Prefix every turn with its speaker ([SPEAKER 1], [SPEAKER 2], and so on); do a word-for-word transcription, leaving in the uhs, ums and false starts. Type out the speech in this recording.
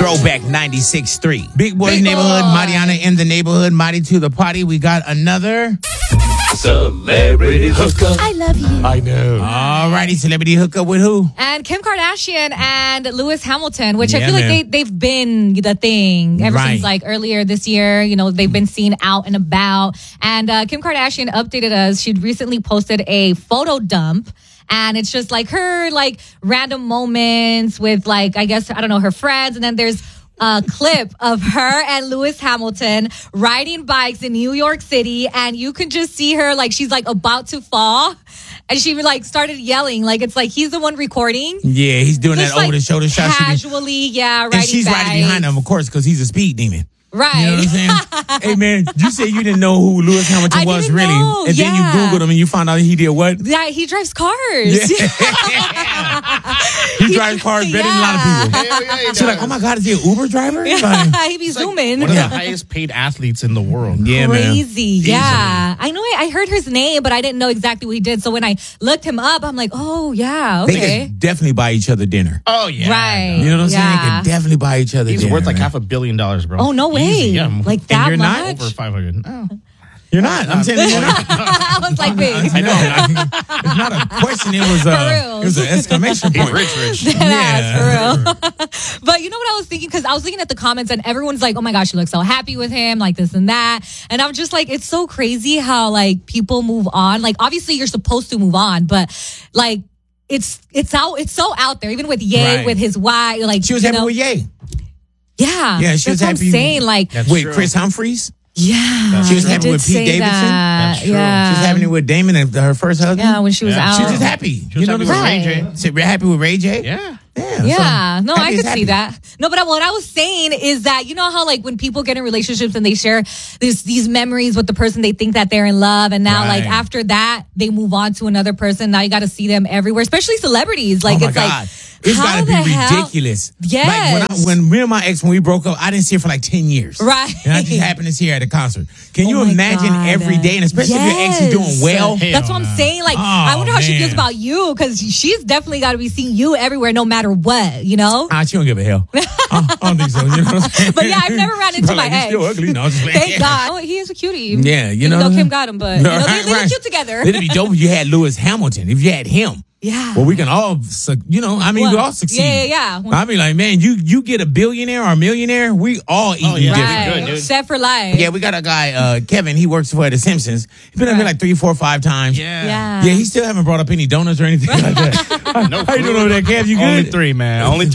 [SPEAKER 1] Throwback ninety-six point three. Big Boys
[SPEAKER 2] Big
[SPEAKER 1] Neighborhood,
[SPEAKER 2] Boy.
[SPEAKER 1] Mariana in the neighborhood, Marty to the party. We got another
[SPEAKER 3] Celebrity hookup.
[SPEAKER 2] I love you.
[SPEAKER 3] I know.
[SPEAKER 1] Alrighty, celebrity hookup with who?
[SPEAKER 2] And Kim Kardashian and Lewis Hamilton, which I
[SPEAKER 1] Yeah,
[SPEAKER 2] feel like
[SPEAKER 1] man.
[SPEAKER 2] they, they've been the thing ever
[SPEAKER 1] Right.
[SPEAKER 2] since like earlier this year. You know, they've been seen out and about. And uh, Kim Kardashian updated us. She'd recently posted a photo dump. And it's just like her like random moments with like, I guess, I don't know, her friends. And then there's a clip of her and Lewis Hamilton riding bikes in New York City, and you can just see her like she's like about to fall, and she like started yelling like it's like he's the one recording.
[SPEAKER 1] Yeah, he's doing
[SPEAKER 2] Just,
[SPEAKER 1] that
[SPEAKER 2] like,
[SPEAKER 1] over the shoulder shot. She be-
[SPEAKER 2] casually, yeah, riding
[SPEAKER 1] and she's
[SPEAKER 2] bikes.
[SPEAKER 1] riding behind him, of course, because he's a speed demon.
[SPEAKER 2] Right.
[SPEAKER 1] You know what I'm saying? Hey, man, you said you didn't know who Lewis Hamilton
[SPEAKER 2] I
[SPEAKER 1] was
[SPEAKER 2] didn't
[SPEAKER 1] really.
[SPEAKER 2] know,
[SPEAKER 1] And then you
[SPEAKER 2] yeah.
[SPEAKER 1] Googled him and you found out he did what?
[SPEAKER 2] Yeah, he drives cars.
[SPEAKER 1] Yeah. He drives cars better than a lot of people.
[SPEAKER 3] Hell yeah, he
[SPEAKER 1] She's like,
[SPEAKER 3] does.
[SPEAKER 1] oh my God, is he an Uber driver? Like,
[SPEAKER 2] he be zooming.
[SPEAKER 4] One of
[SPEAKER 1] Yeah.
[SPEAKER 4] the highest paid athletes in the world.
[SPEAKER 1] yeah, man.
[SPEAKER 2] Crazy, yeah. I know. I I heard his name, but I didn't know exactly what he did. So when I looked him up, I'm like, oh yeah,
[SPEAKER 1] They
[SPEAKER 2] okay,
[SPEAKER 1] could definitely buy each other dinner.
[SPEAKER 4] Oh, yeah.
[SPEAKER 2] right.
[SPEAKER 1] You know what I'm saying? They
[SPEAKER 2] Yeah.
[SPEAKER 1] could definitely buy each other
[SPEAKER 4] He's
[SPEAKER 1] dinner.
[SPEAKER 4] worth like
[SPEAKER 1] man.
[SPEAKER 4] half a billion dollars, bro.
[SPEAKER 2] Oh no way!
[SPEAKER 4] Easy, yeah.
[SPEAKER 2] Like
[SPEAKER 1] And
[SPEAKER 2] that
[SPEAKER 1] you're not
[SPEAKER 2] much?
[SPEAKER 4] Over five hundred. Oh.
[SPEAKER 1] You're not. I'm saying you're not.
[SPEAKER 2] I was like, big.
[SPEAKER 1] I know. It's not a question. It was,
[SPEAKER 2] For
[SPEAKER 1] uh,
[SPEAKER 2] real.
[SPEAKER 1] it was an exclamation point.
[SPEAKER 4] Rich, rich.
[SPEAKER 2] Deadass, for real. But you know what I was thinking? Because I was looking at the comments and everyone's like, oh my gosh, she looks so happy with him, like this and that. And I'm just like, it's so crazy how like people move on. Like obviously you're supposed to move on, but like it's it's out it's so out there. Even with Ye,
[SPEAKER 1] Right.
[SPEAKER 2] with his wife, like
[SPEAKER 1] She was
[SPEAKER 2] you
[SPEAKER 1] happy
[SPEAKER 2] know,
[SPEAKER 1] with Ye.
[SPEAKER 2] Yeah,
[SPEAKER 1] Yeah, she was
[SPEAKER 2] that's what
[SPEAKER 1] happy-
[SPEAKER 2] I'm saying. Like,
[SPEAKER 4] That's
[SPEAKER 1] With
[SPEAKER 4] true.
[SPEAKER 1] Chris Humphries.
[SPEAKER 2] yeah,
[SPEAKER 1] She was
[SPEAKER 2] I
[SPEAKER 1] happy
[SPEAKER 2] did
[SPEAKER 1] with Pete
[SPEAKER 2] say
[SPEAKER 1] Davidson?
[SPEAKER 2] that.
[SPEAKER 4] That's true.
[SPEAKER 2] Yeah,
[SPEAKER 1] She was having it with Damon and her first husband.
[SPEAKER 2] yeah, when she was
[SPEAKER 4] Yeah.
[SPEAKER 2] out.
[SPEAKER 1] She was just happy.
[SPEAKER 4] She was
[SPEAKER 1] you know
[SPEAKER 4] happy
[SPEAKER 1] what I'm
[SPEAKER 4] with
[SPEAKER 1] saying?
[SPEAKER 4] Ray J.
[SPEAKER 1] So we're happy with Ray J?
[SPEAKER 4] Yeah.
[SPEAKER 1] Yeah.
[SPEAKER 2] Yeah,
[SPEAKER 1] so
[SPEAKER 2] no,
[SPEAKER 1] happy
[SPEAKER 2] I
[SPEAKER 1] is
[SPEAKER 2] could
[SPEAKER 1] happy.
[SPEAKER 2] see that. No, but what I was saying is that you know how like when people get in relationships and they share this these memories with the person they think that they're in love, and now
[SPEAKER 1] Right.
[SPEAKER 2] like after that they move on to another person. Now you got to see them everywhere, especially celebrities. Like
[SPEAKER 1] oh my
[SPEAKER 2] it's
[SPEAKER 1] God.
[SPEAKER 2] like
[SPEAKER 1] It's
[SPEAKER 2] how
[SPEAKER 1] gotta be
[SPEAKER 2] the hell-
[SPEAKER 1] ridiculous.
[SPEAKER 2] Yes.
[SPEAKER 1] Like when, I, when me and my ex, when we broke up, I didn't see her for like ten years.
[SPEAKER 2] Right.
[SPEAKER 1] And I just happened to see her at a concert. Can you
[SPEAKER 2] Oh my
[SPEAKER 1] imagine
[SPEAKER 2] God.
[SPEAKER 1] every day? And especially if your ex is doing
[SPEAKER 2] Yes.
[SPEAKER 1] well.
[SPEAKER 4] Hell
[SPEAKER 2] That's what
[SPEAKER 4] no.
[SPEAKER 2] I'm saying. Like,
[SPEAKER 1] Oh,
[SPEAKER 2] I wonder how she
[SPEAKER 1] man.
[SPEAKER 2] feels about you because she's definitely got to be seeing you everywhere, no matter what. You know.
[SPEAKER 1] Ah, she don't give a hell. I, I don't think so. You know what I'm saying?
[SPEAKER 2] But yeah, I've never ran
[SPEAKER 1] She
[SPEAKER 2] into
[SPEAKER 1] probably
[SPEAKER 2] my
[SPEAKER 1] like, "You still
[SPEAKER 2] ex."
[SPEAKER 1] ugly. No, I'm just playing.
[SPEAKER 2] Thank God. Oh, he is a cutie.
[SPEAKER 1] Yeah, you
[SPEAKER 2] Even
[SPEAKER 1] know.
[SPEAKER 2] though
[SPEAKER 1] what I'm
[SPEAKER 2] Kim
[SPEAKER 1] saying?
[SPEAKER 2] got him, but you know, they,
[SPEAKER 1] Right,
[SPEAKER 2] they look
[SPEAKER 1] right.
[SPEAKER 2] cute together.
[SPEAKER 1] It'd be dope if you had Lewis Hamilton. If you had him.
[SPEAKER 2] Yeah.
[SPEAKER 1] Well, we can all, su- you know, I mean,
[SPEAKER 2] What?
[SPEAKER 1] we all succeed.
[SPEAKER 2] Yeah, yeah, yeah.
[SPEAKER 1] I be like, man, you you get a billionaire or a millionaire, we all eat
[SPEAKER 4] Oh, yeah.
[SPEAKER 1] different.
[SPEAKER 2] Right.
[SPEAKER 4] good, dude.
[SPEAKER 2] Set for life.
[SPEAKER 1] Yeah, we got a guy, uh, Kevin. He works for The Simpsons. He's been up here
[SPEAKER 2] Right.
[SPEAKER 1] like three, four, five times.
[SPEAKER 4] Yeah.
[SPEAKER 2] Yeah.
[SPEAKER 1] Yeah, he still haven't brought up any donuts or anything like that.
[SPEAKER 4] No
[SPEAKER 1] How you doing over there, Kev? You good?
[SPEAKER 4] Only three, man. Only